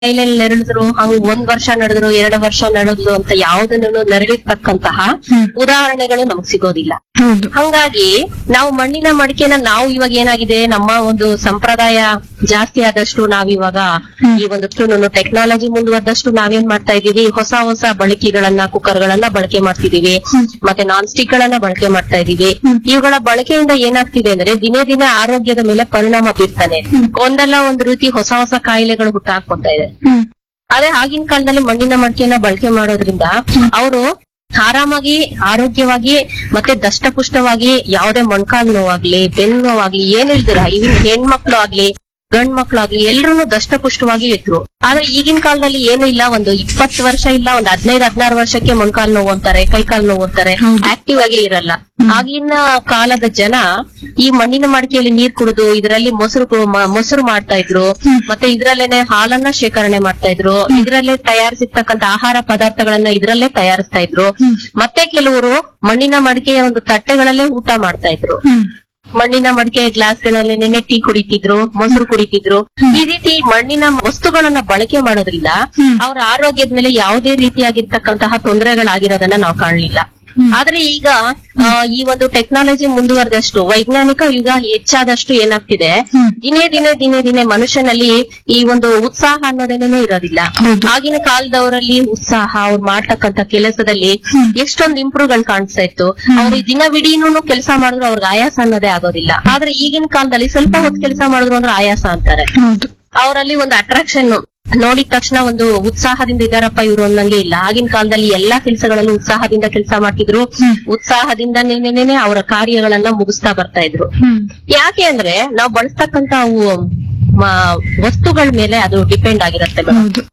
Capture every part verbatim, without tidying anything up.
ಕೈಲಲ್ಲಿ ನೆರಳಿದ್ರು ಹಂಗ್ ಒಂದ್ ವರ್ಷ ನಡೆದ್ರು ಎರಡು ವರ್ಷ ನಡೆದ್ರು ಅಂತ ಯಾವ್ದನ್ನು ನೆರಳಿರ್ತಕ್ಕಂತಹ ಉದಾಹರಣೆಗಳು ನಮಗ್ ಸಿಗೋದಿಲ್ಲ. ಹಂಗಾಗಿ ನಾವು ಮಣ್ಣಿನ ಮಡಿಕೆನ ನಾವು ಇವಾಗ ಏನಾಗಿದೆ, ನಮ್ಮ ಒಂದು ಸಂಪ್ರದಾಯ ಜಾಸ್ತಿ ಆದಷ್ಟು ನಾವಿವಾಗ ಈ ಒಂದು ಟೆಕ್ನಾಲಜಿ ಮುಂದುವರೆದಷ್ಟು ನಾವೇನ್ ಮಾಡ್ತಾ ಇದೀವಿ, ಹೊಸ ಹೊಸ ಬಳಕೆಗಳನ್ನ ಕುಕ್ಕರ್ ಗಳನ್ನ ಬಳಕೆ ಮಾಡ್ತಿದೀವಿ, ಮತ್ತೆ ನಾನ್ ಸ್ಟಿಕ್ ಗಳನ್ನ ಬಳಕೆ ಮಾಡ್ತಾ ಇದೀವಿ. ಇವುಗಳ ಬಳಕೆಯಿಂದ ಏನಾಗ್ತಿದೆ ಅಂದ್ರೆ ದಿನೇ ದಿನೇ ಆರೋಗ್ಯದ ಮೇಲೆ ಪರಿಣಾಮ ಬೀರ್ತಾನೆ, ಒಂದಲ್ಲ ಒಂದು ರೀತಿ ಹೊಸ ಹೊಸ ಕಾಯಿಲೆಗಳು ಹುಟ್ಟಾಕೊಂತ ಇದೆ. ಅದೇ ಆಗಿನ ಕಾಲದಲ್ಲಿ ಮಣ್ಣಿನ ಮಡಿಕೆಯನ್ನ ಬಳಕೆ ಮಾಡೋದ್ರಿಂದ ಅವರು ಆರಾಮಾಗಿ ಆರೋಗ್ಯವಾಗಿ ಮತ್ತೆ ದಷ್ಟಪುಷ್ಟವಾಗಿ ಯಾವುದೇ ಮೊಣಕಾಲು ನೋವಾಗ್ಲಿ ಬೆನ್ನು ನೋವಾಗ್ಲಿ ಏನ್ ಇಲ್ದಿರ, ಇವನ್ ಹೆಣ್ಮಕ್ಳು ಆಗ್ಲಿ ಗಂಡ್ ಮಕ್ಳು ಆಗ್ಲಿ ಎಲ್ರು ದಷ್ಟಪುಷ್ಟವಾಗಿ ಇದ್ರು. ಆದ್ರೆ ಈಗಿನ ಕಾಲದಲ್ಲಿ ಏನು ಇಲ್ಲ, ಒಂದು ಇಪ್ಪತ್ತು ವರ್ಷ ಇಲ್ಲ ಒಂದ್ ಹದಿನೈದು ಹದಿನಾರು ವರ್ಷಕ್ಕೆ ಮೊಣಕಾಲು ನೋವು ಅಂತಾರೆ, ಕೈಕಾಲು ನೋವು ಅಂತಾರೆ, ಆಕ್ಟಿವ್ ಆಗಿ ಇರಲ್ಲ. ಆಗಿನ ಕಾಲದ ಜನ ಈ ಮಣ್ಣಿನ ಮಡಿಕೆಯಲ್ಲಿ ನೀರ್ ಕುಡಿದು ಇದರಲ್ಲಿ ಮೊಸರು ಮೊಸರು ಮಾಡ್ತಾ ಇದ್ರು, ಮತ್ತೆ ಇದ್ರಲ್ಲೇನೆ ಹಾಲನ್ನ ಶೇಖರಣೆ ಮಾಡ್ತಾ ಇದ್ರು, ಇದ್ರಲ್ಲೇ ತಯಾರಿಸಿರ್ತಕ್ಕಂಥ ಆಹಾರ ಪದಾರ್ಥಗಳನ್ನ ಇದ್ರಲ್ಲೇ ತಯಾರಿಸ್ತಾ ಇದ್ರು. ಮತ್ತೆ ಕೆಲವರು ಮಣ್ಣಿನ ಮಡಿಕೆಯ ಒಂದು ತಟ್ಟೆಗಳಲ್ಲೇ ಊಟ ಮಾಡ್ತಾ ಇದ್ರು. ಮಣ್ಣಿನ ಮಡಿಕೆ ಗ್ಲಾಸ್ಗಳಲ್ಲಿ ನೆನೆ ಟೀ ಕುಡಿತಿದ್ರು, ಮೊಸರು ಕುಡಿತಿದ್ರು. ಈ ರೀತಿ ಮಣ್ಣಿನ ವಸ್ತುಗಳನ್ನ ಬಳಕೆ ಮಾಡೋದ್ರಿಂದ ಅವರ ಆರೋಗ್ಯದ ಮೇಲೆ ಯಾವುದೇ ರೀತಿಯಾಗಿರ್ತಕ್ಕಂತಹ ತೊಂದರೆಗಳಾಗಿರೋದನ್ನ ನಾವು ಕಾಣಲಿಲ್ಲ. ಆದ್ರೆ ಈಗ ಈ ಒಂದು ಟೆಕ್ನಾಲಜಿ ಮುಂದುವರೆದಷ್ಟು, ವೈಜ್ಞಾನಿಕ ಯುಗ ಹೆಚ್ಚಾದಷ್ಟು ಏನಾಗ್ತಿದೆ, ದಿನೇ ದಿನೇ ದಿನೇ ದಿನೇ ಮನುಷ್ಯನಲ್ಲಿ ಈ ಒಂದು ಉತ್ಸಾಹ ಅನ್ನೋದೇನೇ ಇರೋದಿಲ್ಲ. ಆಗಿನ ಕಾಲದವರಲ್ಲಿ ಉತ್ಸಾಹ, ಅವ್ರು ಮಾಡ್ತಕ್ಕಂಥ ಕೆಲಸದಲ್ಲಿ ಎಷ್ಟೊಂದು ಇಂಪ್ರೂವ್ಗಳು ಕಾಣಿಸ್ತಾ ಇತ್ತು. ಅವ್ರು ದಿನವಿಡೀನು ಕೆಲಸ ಮಾಡಿದ್ರು ಅವ್ರಿಗೆ ಆಯಾಸ ಅನ್ನೋದೇ ಆಗೋದಿಲ್ಲ. ಆದ್ರೆ ಈಗಿನ ಕಾಲದಲ್ಲಿ ಸ್ವಲ್ಪ ಹೊತ್ತು ಕೆಲಸ ಮಾಡಿದ್ರು ಅಂದ್ರೆ ಆಯಾಸ ಅಂತಾರೆ. ಅವರಲ್ಲಿ ಒಂದು ಅಟ್ರಾಕ್ಷನ್ ನೋಡಿದ ತಕ್ಷಣ ಒಂದು ಉತ್ಸಾಹದಿಂದ ಇದಾರಪ್ಪ ಇವ್ರು ಅನ್ನಂಗೆ ಇಲ್ಲ. ಆಗಿನ ಕಾಲದಲ್ಲಿ ಎಲ್ಲಾ ಕೆಲಸಗಳಲ್ಲೂ ಉತ್ಸಾಹದಿಂದ ಕೆಲಸ ಮಾಡ್ತಿದ್ರು, ಉತ್ಸಾಹದಿಂದ ನೆನೆನೆ ಅವರ ಕಾರ್ಯಗಳನ್ನ ಮುಗಿಸ್ತಾ ಬರ್ತಾ ಇದ್ರು. ಯಾಕೆ ಅಂದ್ರೆ ನಾವು ಬಳಸ್ತಕ್ಕಂತ ಅವು ವಸ್ತುಗಳ ಮೇಲೆ ಅದು ಡಿಪೆಂಡ್ ಆಗಿರುತ್ತೆ.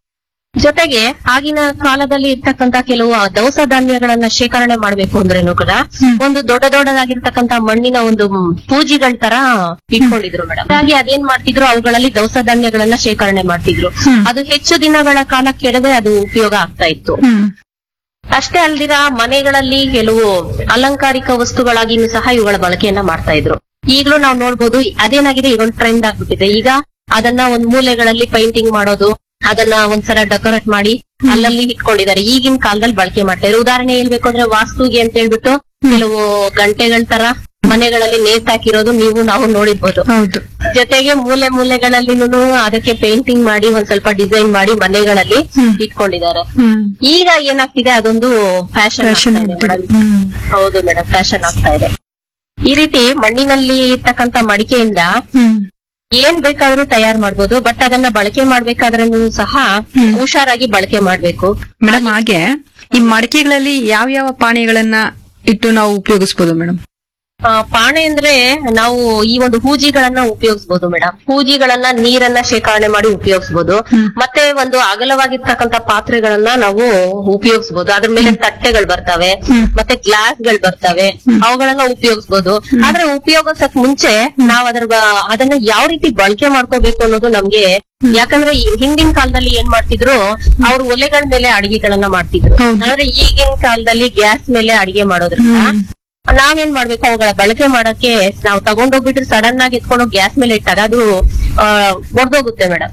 ಜೊತೆಗೆ ಆಗಿನ ಕಾಲದಲ್ಲಿ ಇರ್ತಕ್ಕಂತ ಕೆಲವು ದವಸ ಧಾನ್ಯಗಳನ್ನ ಶೇಖರಣೆ ಮಾಡ್ಬೇಕು ಅಂದ್ರೇನು ಕೂಡ ಒಂದು ದೊಡ್ಡ ದೊಡ್ಡದಾಗಿರ್ತಕ್ಕಂತ ಮಣ್ಣಿನ ಒಂದು ಪೂಜಿಗಳ ತರ ಇಟ್ಕೊಂಡಿದ್ರು ಮೇಡಮ್. ಹಾಗಾಗಿ ಅದೇನ್ ಮಾಡ್ತಿದ್ರು, ಅವುಗಳಲ್ಲಿ ದವಸ ಧಾನ್ಯಗಳನ್ನ ಶೇಖರಣೆ ಮಾಡ್ತಿದ್ರು. ಅದು ಹೆಚ್ಚು ದಿನಗಳ ಕಾಲ ಕೆಡದೆ ಅದು ಉಪಯೋಗ ಆಗ್ತಾ ಇತ್ತು. ಅಷ್ಟೇ ಅಲ್ದಿರ ಮನೆಗಳಲ್ಲಿ ಕೆಲವು ಅಲಂಕಾರಿಕ ವಸ್ತುಗಳಾಗಿನೂ ಸಹ ಇವುಗಳ ಬಳಕೆಯನ್ನ ಮಾಡ್ತಾ ಇದ್ರು. ಈಗಲೂ ನಾವು ನೋಡ್ಬೋದು ಅದೇನಾಗಿದೆ, ಈಗ ಒಂದು ಟ್ರೆಂಡ್ ಆಗ್ಬಿಟ್ಟಿದೆ. ಈಗ ಅದನ್ನ ಒಂದ್ ಮೂಲೆಗಳಲ್ಲಿ ಪೈಂಟಿಂಗ್ ಮಾಡೋದು, ಅದನ್ನ ಒಂದ್ಸಲ ಡೆಕೋರೇಟ್ ಮಾಡಿ ಅಲ್ಲಲ್ಲಿ ಇಟ್ಕೊಂಡಿದ್ದಾರೆ. ಈಗಿನ ಕಾಲದಲ್ಲಿ ಬಳಕೆ ಮಾಡ್ತಾ ಇದ್ರು. ಉದಾಹರಣೆ ಹೇಳ್ಬೇಕು ಅಂದ್ರೆ ವಾಸ್ತುಗೆ ಅಂತ ಹೇಳ್ಬಿಟ್ಟು ಕೆಲವು ಗಂಟೆಗಳ ತರ ಮನೆಗಳಲ್ಲಿ ನೇತಾಕಿರೋದು ನೀವು ನಾವು ನೋಡಿರ್ಬೋದು. ಜೊತೆಗೆ ಮೂಲೆ ಮೂಲೆಗಳಲ್ಲಿ ಅದಕ್ಕೆ ಪೇಂಟಿಂಗ್ ಮಾಡಿ ಒಂದ್ ಸ್ವಲ್ಪ ಡಿಸೈನ್ ಮಾಡಿ ಮನೆಗಳಲ್ಲಿ ಇಟ್ಕೊಂಡಿದ್ದಾರೆ. ಈಗ ಏನಾಗ್ತಿದೆ, ಅದೊಂದು ಫ್ಯಾಷನ್. ಹೌದು ಮೇಡಮ್, ಫ್ಯಾಷನ್ ಆಗ್ತಾ ಇದೆ. ಈ ರೀತಿ ಮಣ್ಣಿನಲ್ಲಿ ಇರ್ತಕ್ಕಂತ ಮಡಿಕೆಯಿಂದ ಏನ್ ಬೇಕಾದ್ರೂ ತಯಾರು ಮಾಡ್ಬೋದು. ಬಟ್ ಅದನ್ನ ಬಳಕೆ ಮಾಡ್ಬೇಕಾದ್ರೂ ಸಹ ಹುಷಾರಾಗಿ ಬಳಕೆ ಮಾಡ್ಬೇಕು ಮೇಡಮ್. ಹಾಗೆ ಈ ಮಡಿಕೆಗಳಲ್ಲಿ ಯಾವ ಯಾವ ಪಾನೀಯಗಳನ್ನ ಇಟ್ಟು ನಾವು ಉಪಯೋಗಿಸಬಹುದು ಮೇಡಮ್? ಪಾಣೆ ಅಂದ್ರೆ ನಾವು ಈ ಒಂದು ಹೂಜಿಗಳನ್ನ ಉಪಯೋಗಿಸಬಹುದು ಮೇಡಮ್. ಹೂಜಿಗಳನ್ನ ನೀರನ್ನ ಶೇಖರಣೆ ಮಾಡಿ ಉಪಯೋಗಿಸಬಹುದು. ಮತ್ತೆ ಒಂದು ಅಗಲವಾಗಿರ್ತಕ್ಕಂತ ಪಾತ್ರೆಗಳನ್ನ ನಾವು ಉಪಯೋಗಿಸಬಹುದು. ಅದ್ರ ಮೇಲೆ ತಟ್ಟೆಗಳು ಬರ್ತವೆ, ಮತ್ತೆ ಗ್ಲಾಸ್ ಗಳು ಬರ್ತವೆ, ಅವುಗಳನ್ನ ಉಪಯೋಗಿಸಬಹುದು. ಆದ್ರೆ ಉಪಯೋಗಿಸಕ್ ಮುಂಚೆ ನಾವ್ ಅದ್ರ ಅದನ್ನ ಯಾವ ರೀತಿ ಬಳಕೆ ಮಾಡ್ಕೋಬೇಕು ಅನ್ನೋದು ನಮ್ಗೆ, ಯಾಕಂದ್ರೆ ಹಿಂದಿನ ಕಾಲದಲ್ಲಿ ಏನ್ ಮಾಡ್ತಿದ್ರು, ಅವ್ರು ಒಲೆಗಳ ಮೇಲೆ ಅಡಿಗೆಗಳನ್ನ ಮಾಡ್ತಿದ್ರು. ಆದ್ರೆ ಈಗಿನ ಕಾಲದಲ್ಲಿ ಗ್ಯಾಸ್ ಮೇಲೆ ಅಡಿಗೆ ಮಾಡೋದ್ರಿಂದ ನಾವೇನ್ ಮಾಡ್ಬೇಕು, ಅವುಗಳ ಬಳಕೆ ಮಾಡಕ್ಕೆ ನಾವು ತಗೊಂಡೋಗ್ಬಿಟ್ರೆ ಸಡನ್ ಆಗಿ ಎತ್ಕೊಂಡೋಗಿ ಗ್ಯಾಸ್ ಮೇಲೆ ಇಟ್ಟಾಗ ಅದು ಒಡೆದೋಗುತ್ತೆ ಮೇಡಮ್.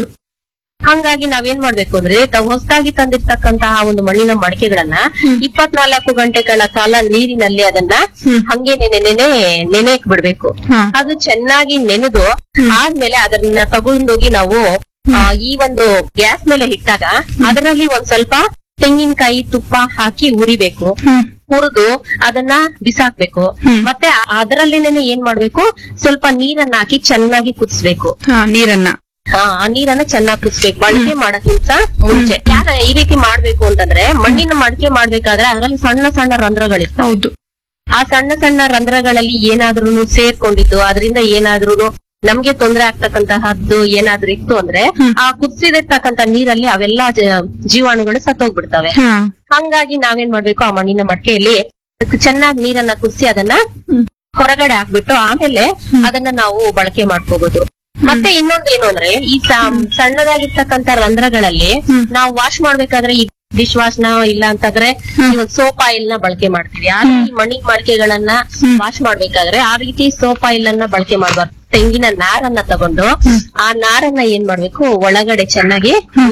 ಹಂಗಾಗಿ ನಾವೇನ್ ಮಾಡ್ಬೇಕು ಅಂದ್ರೆ ಹೊಸದಾಗಿ ತಂದಿರ್ತಕ್ಕಂತಹ ಒಂದು ಮಣ್ಣಿನ ಮಡಿಕೆಗಳನ್ನ ಇಪ್ಪತ್ನಾಲ್ಕು ಗಂಟೆಗಳ ಕಾಲ ನೀರಿನಲ್ಲಿ ಅದನ್ನ ಹಂಗೆ ನೆನೆ ನೆನೆ ನೆನೆಕ್ ಬಿಡ್ಬೇಕು. ಅದು ಚೆನ್ನಾಗಿ ನೆನೆದು ಆದ್ಮೇಲೆ ಅದನ್ನ ತಗೊಂಡೋಗಿ ನಾವು ಈ ಒಂದು ಗ್ಯಾಸ್ ಮೇಲೆ ಇಟ್ಟಾಗ ಅದರಲ್ಲಿ ಒಂದ್ ಸ್ವಲ್ಪ ತೆಂಗಿನಕಾಯಿ ತುಪ್ಪ ಹಾಕಿ ಉರಿಬೇಕು. ಹುರಿದು ಅದನ್ನ ಬಿಸಾಕ್ಬೇಕು. ಮತ್ತೆ ಅದರಲ್ಲಿನೇ ಏನ್ ಮಾಡ್ಬೇಕು, ಸ್ವಲ್ಪ ನೀರನ್ನ ಹಾಕಿ ಚೆನ್ನಾಗಿ ಕುದಿಸ್ಬೇಕು. ನೀರನ್ನ ಹಾ ಆ ನೀರನ್ನ ಚೆನ್ನಾಗಿ ಕುದಿಸ್ಬೇಕು ಬಳಕೆ ಮಾಡಕ್ಕಿಂತ ಮುಂಚೆ. ಯಾಕೆ ಈ ರೀತಿ ಮಾಡ್ಬೇಕು ಅಂತಂದ್ರೆ, ಮಣ್ಣಿನ ಮಡಿಕೆ ಮಾಡ್ಬೇಕಾದ್ರೆ ಅದರಲ್ಲಿ ಸಣ್ಣ ಸಣ್ಣ ರಂಧ್ರಗಳಿರ್ತಾವೆ. ಹೌದು, ಆ ಸಣ್ಣ ಸಣ್ಣ ರಂಧ್ರಗಳಲ್ಲಿ ಏನಾದ್ರೂ ಸೇರ್ಕೊಂಡಿದ್ದು ಅದರಿಂದ ಏನಾದ್ರೂ ನಮ್ಗೆ ತೊಂದರೆ ಆಗ್ತಕ್ಕಂತಹದ್ದು ಏನಾದ್ರೂ ಇತ್ತು ಅಂದ್ರೆ ಆ ಕುದಿಸಿದಿರ್ತಕ್ಕಂತ ನೀರಲ್ಲಿ ಅವೆಲ್ಲ ಜೀವಾಣುಗಳು ಸತ್ತೋಗ್ಬಿಡ್ತವೆ. ಹಂಗಾಗಿ ನಾವೇನ್ ಮಾಡ್ಬೇಕು, ಆ ಮಣ್ಣಿನ ಮಡಿಕೆಯಲ್ಲಿ ಚೆನ್ನಾಗಿ ನೀರನ್ನ ಕುದಿಸಿ ಅದನ್ನ ಹೊರಗಡೆ ಹಾಕ್ಬಿಟ್ಟು ಆಮೇಲೆ ಅದನ್ನ ನಾವು ಬಳಕೆ ಮಾಡ್ಕೋಬಹುದು. ಮತ್ತೆ ಇನ್ನೊಂದೇನು ಅಂದ್ರೆ, ಈ ಸಣ್ಣದಾಗಿರ್ತಕ್ಕಂತ ರಂಧ್ರಗಳಲ್ಲಿ ನಾವು ವಾಶ್ ಮಾಡ್ಬೇಕಾದ್ರೆ ಈ ಡಿಶ್ ವಾಶ್ ನ ಇಲ್ಲ ಅಂತಂದ್ರೆ ಸೋಪ್ ಆಯಿಲ್ ನ ಬಳಕೆ ಮಾಡ್ತೀವಿ. ಆ ರೀತಿ ಮಣ್ಣಿನ ಮಡಿಕೆಗಳನ್ನ ವಾಶ್ ಮಾಡ್ಬೇಕಾದ್ರೆ ಆ ರೀತಿ ಸೋಪ್ ಆಯಿಲ್ ಅನ್ನ ಬಳಕೆ ಮಾಡ್ಬಾರ್ದು. ತೆಂಗಿನ ನಾರನ್ನ ತಗೊಂಡು ಆ ನಾರನ್ನ ಏನ್ ಮಾಡ್ಬೇಕು ಒಳಗಡೆ ಚೆನ್ನಾಗಿ